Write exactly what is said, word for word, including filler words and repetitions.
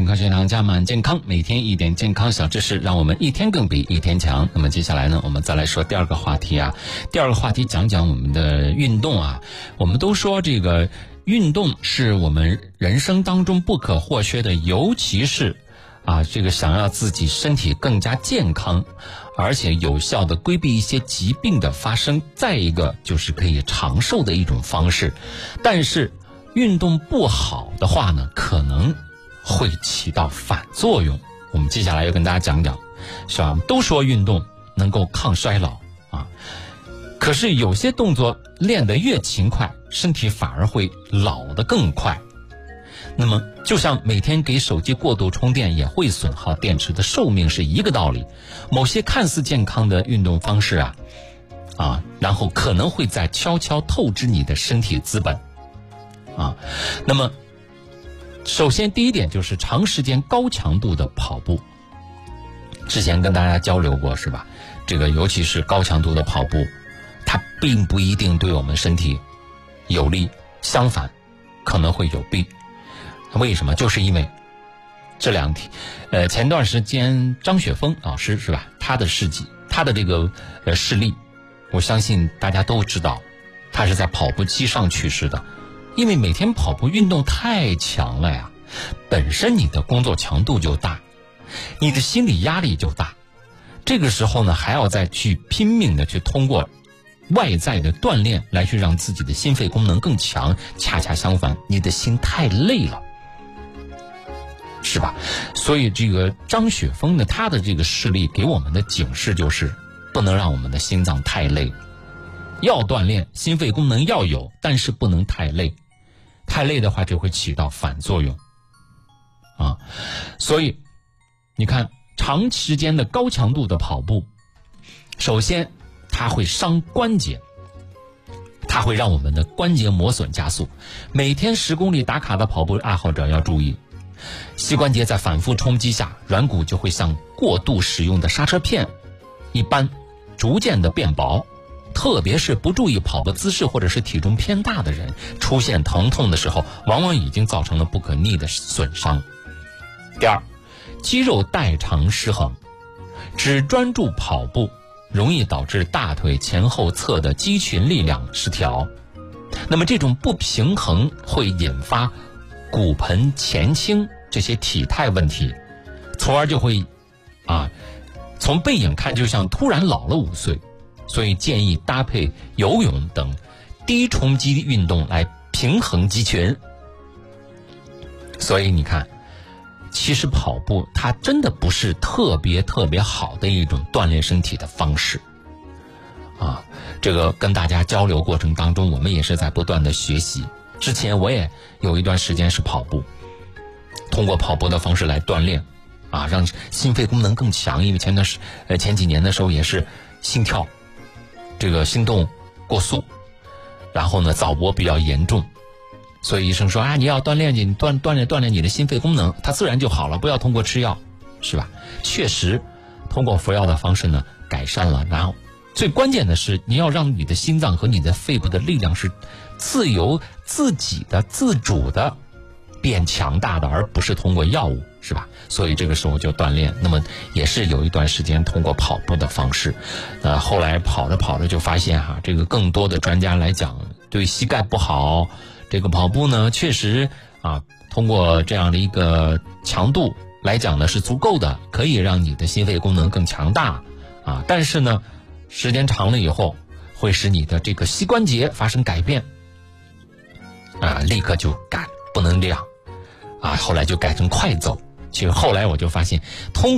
健康学堂加满健康，每天一点健康小知识，让我们一天更比一天强。那么接下来呢，我们再来说第二个话题啊。第二个话题讲讲我们的运动啊。我们都说这个运动是我们人生当中不可或缺的，尤其是啊，这个想要自己身体更加健康，而且有效的规避一些疾病的发生，再一个就是可以长寿的一种方式。但是运动不好的话呢，可能会起到反作用。我们接下来要跟大家讲讲，是吧？都说运动能够抗衰老啊，可是有些动作练得越勤快，身体反而会老得更快。那么就像每天给手机过度充电也会损耗电池的寿命是一个道理。某些看似健康的运动方式啊啊，然后可能会在悄悄透支你的身体资本啊。那么首先第一点就是长时间高强度的跑步。之前跟大家交流过是吧？这个尤其是高强度的跑步，它并不一定对我们身体有利，相反可能会有弊。为什么？就是因为这两天呃前段时间张雪峰老师是吧，他的事迹，他的这个呃事例，我相信大家都知道，他是在跑步机上去世的。因为每天跑步运动太强了呀，本身你的工作强度就大，你的心理压力就大，这个时候呢还要再去拼命的去通过外在的锻炼来去让自己的心肺功能更强，恰恰相反，你的心太累了，是吧？所以这个张雪峰呢，他的这个事例给我们的警示就是不能让我们的心脏太累，要锻炼，心肺功能要有，但是不能太累，太累的话就会起到反作用啊。所以你看长时间的高强度的跑步，首先它会伤关节，它会让我们的关节磨损加速。每天十公里打卡的跑步爱好者要注意，膝关节在反复冲击下，软骨就会像过度使用的刹车片一般逐渐的变薄。特别是不注意跑的姿势或者是体重偏大的人，出现疼痛的时候，往往已经造成了不可逆的损伤。第二，肌肉代偿失衡，只专注跑步容易导致大腿前后侧的肌群力量失调，那么这种不平衡会引发骨盆前倾这些体态问题，从而就会啊，从背影看就像突然老了五岁。所以建议搭配游泳等低冲击运动来平衡肌群。所以你看，其实跑步它真的不是特别特别好的一种锻炼身体的方式啊。这个跟大家交流过程当中，我们也是在不断的学习。之前我也有一段时间是跑步，通过跑步的方式来锻炼啊，让心肺功能更强。因为前段时呃前几年的时候也是心跳这个心动过速，然后呢早搏比较严重，所以医生说啊，你要锻炼你锻锻炼锻炼你的心肺功能，它自然就好了，不要通过吃药，是吧？确实通过服药的方式呢改善了，然后最关键的是你要让你的心脏和你的肺部的力量是自由自己的自主的变强大的，而不是通过药物，是吧？所以这个时候就锻炼。那么也是有一段时间通过跑步的方式，呃，后来跑着跑着就发现哈，这个更多的专家来讲对膝盖不好，这个跑步呢确实啊，通过这样的一个强度来讲呢是足够的，可以让你的心肺功能更强大啊，但是呢时间长了以后会使你的这个膝关节发生改变啊，立刻就改不能这样啊，后来就改成快走。其实后来我就发现，通